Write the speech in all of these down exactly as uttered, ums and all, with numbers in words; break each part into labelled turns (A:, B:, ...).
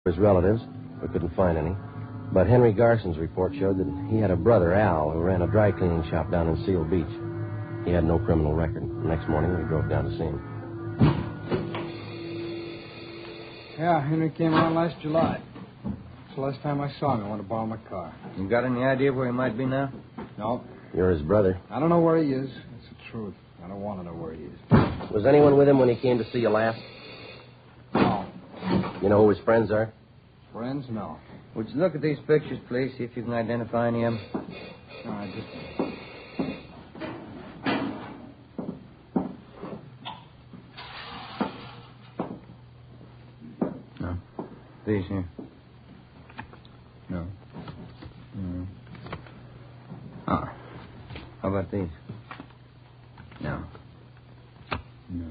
A: his relatives. We couldn't find any. But Henry Garson's report showed that he had a brother, Al, who ran a dry cleaning shop down in Seal Beach. He had no criminal record. The next morning, we drove down to see him.
B: Yeah, Henry came around last July. It's the last time I saw him. I wanted to borrow my car.
C: You got any idea where he might be now?
B: No.
A: You're his brother.
B: I don't know where he is. That's the truth. I don't want to know where he is.
A: Was anyone with him when he came to see you last?
B: No.
A: You know who his friends are?
B: Friends? No.
C: Would you look at these pictures, please, see if you can identify any of them?
B: No, I just...
C: No. These here?
B: No. No.
C: Oh. How about these? No.
B: No.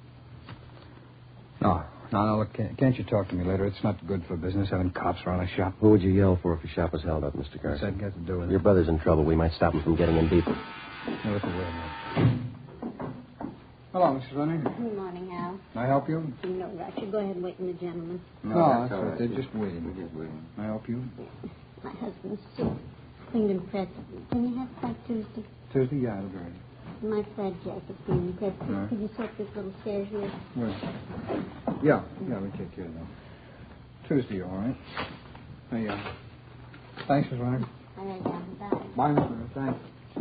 B: No. No, no, look, can't, can't you talk to me later? It's not good for business having cops around a shop.
A: Who would you yell for if your shop was held up, Mister Garson?
B: What's that got to do with it?
A: Your brother's in trouble. We might stop him from getting in deeper.
B: Now, look away a minute. Hello, Missus Running.
D: Good morning, Al.
B: Can I help you?
D: No rush. You go ahead and wait in the gentleman.
B: No,
C: No,
B: that's
C: that's
B: all
C: all
B: right.
C: right.
B: They're just waiting. We're just waiting. Can I help you?
D: My husband's sick. Cleaned and pressed. Can you have that Tuesday?
B: Tuesday, yeah, it'll be ready.
D: My plaid jacket cleaned and pressed.
B: Right.
D: Could you set this little stairs here?
B: Where? Yeah, yeah, we take care of that. Tuesday, all right. Hey, uh, thanks, Miss Runner.
D: I read down the back.
B: Bye, Miss Runner. Thanks.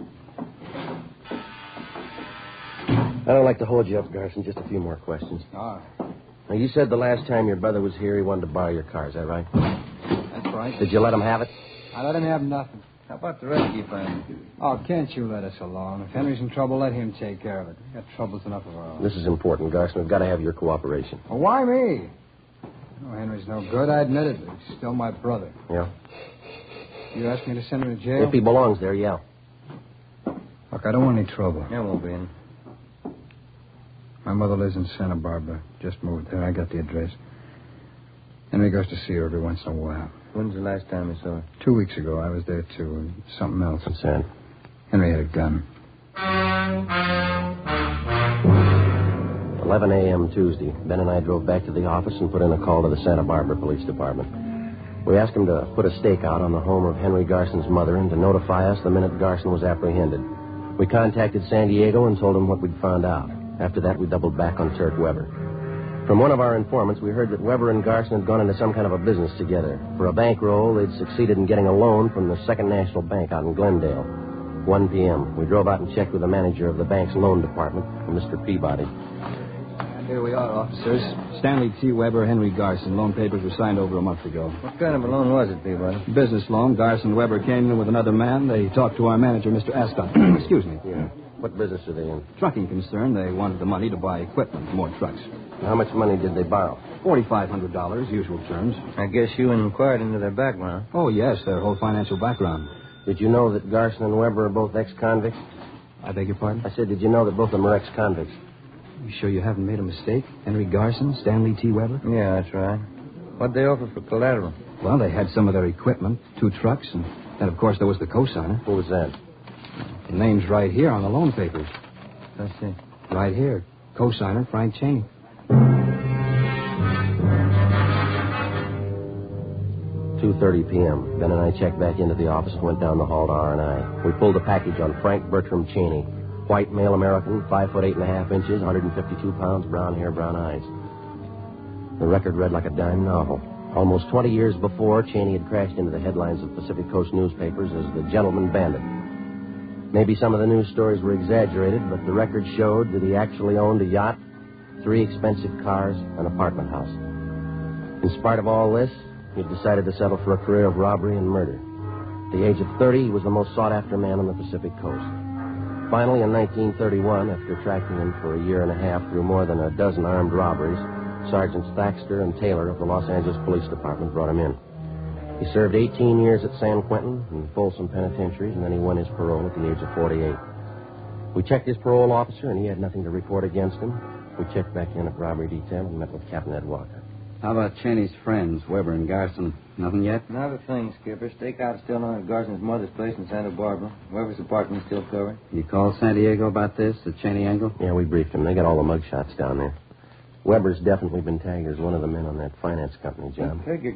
A: I don't like to hold you up, Garson. Just a few more questions.
B: All right.
A: Now, you said the last time your brother was here, he wanted to borrow your car. Is that right?
B: That's right.
A: Did you let him have it?
B: I let him have nothing.
C: How about the rest of your family?
B: Oh, can't you let us alone? If Henry's in trouble, let him take care of it. We've got troubles enough of our own.
A: This is important, Garson. We've got to have your cooperation.
B: Well, why me? Oh, Henry's no good. I admit it, but he's still my brother.
A: Yeah?
B: You asked me to send him to jail?
A: If he belongs there, yeah.
B: Look, I don't want any trouble.
C: There won't be any.
B: My mother lives in Santa Barbara. Just moved there. I got the address. Henry goes to see her every once in a while.
C: When's the last time you saw her?
B: Two weeks ago, I was there, too, and something else.
A: What's that?
B: Henry had a gun.
A: eleven a.m. Tuesday. Ben and I drove back to the office and put in a call to the Santa Barbara Police Department. We asked them to put a stake out on the home of Henry Garson's mother and to notify us the minute Garson was apprehended. We contacted San Diego and told them what we'd found out. After that, we doubled back on Turk Weber. From one of our informants, we heard that Weber and Garson had gone into some kind of a business together. For a bankroll, they'd succeeded in getting a loan from the Second National Bank out in Glendale. one p.m. We drove out and checked with the manager of the bank's loan department, Mister Peabody.
E: And here we are, officers. Stanley T. Weber, Henry Garson. Loan papers were signed over a month ago.
C: What kind of a loan was it, Peabody?
E: Business loan. Garson Weber came in with another man. They talked to our manager, Mister Ascot. Excuse me.
A: Yeah. What business are they in?
E: Trucking concern. They wanted the money to buy equipment, more trucks.
A: How much money did they borrow?
E: forty-five hundred dollars, usual terms.
C: I guess you inquired into their background.
E: Oh, yes, their whole financial background.
A: Did you know that Garson and Weber are both ex-convicts?
E: I beg your pardon?
A: I said, did you know that both of them are ex-convicts?
E: You sure you haven't made a mistake? Henry Garson, Stanley T. Weber?
C: Yeah, that's right. What'd they offer for collateral?
E: Well, they had some of their equipment, two trucks, and then, of course, there was the cosigner.
A: Who was that?
E: The name's right here on the loan papers.
C: Let's see.
E: Right here. Cosigner, Frank Cheney.
A: two thirty p.m. Ben and I checked back into the office and went down the hall to R and I. We pulled a package on Frank Bertram Cheney. White, male American, five foot eight and a half inches, one hundred fifty-two pounds, brown hair, brown eyes. The record read like a dime novel. Almost twenty years before, Cheney had crashed into the headlines of Pacific Coast newspapers as the gentleman bandit. Maybe some of the news stories were exaggerated, but the record showed that he actually owned a yacht, three expensive cars, an apartment house. In spite of all this, he had decided to settle for a career of robbery and murder. At the age of thirty, he was the most sought-after man on the Pacific Coast. Finally, in nineteen thirty-one, after tracking him for a year and a half through more than a dozen armed robberies, Sergeants Thaxter and Taylor of the Los Angeles Police Department brought him in. He served eighteen years at San Quentin and Folsom penitentiaries, and then he won his parole at the age of forty-eight. We checked his parole officer, and he had nothing to report against him. We checked back in at robbery detail and met with Captain Ed Walker.
F: How about Cheney's friends, Weber and Garson? Nothing yet?
C: Not a thing, Skipper. Stakeout is still on at Garson's mother's place in Santa Barbara. Weber's apartment is still covered.
F: You called San Diego about this, the Cheney angle?
A: Yeah, we briefed him. They got all the mug shots down there. Weber's definitely been tagged as one of the men on that finance company job.
C: I figured